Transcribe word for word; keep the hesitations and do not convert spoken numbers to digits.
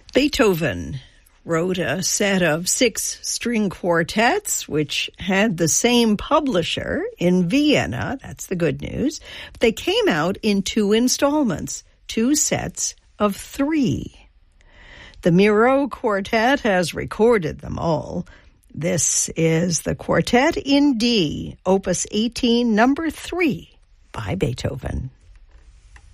Beethoven wrote a set of six string quartets, which had the same publisher in Vienna. That's the good news. They came out in two installments, two sets of three. The Miro Quartet has recorded them all. This is the Quartet in D, Opus eighteen, number three, by Beethoven.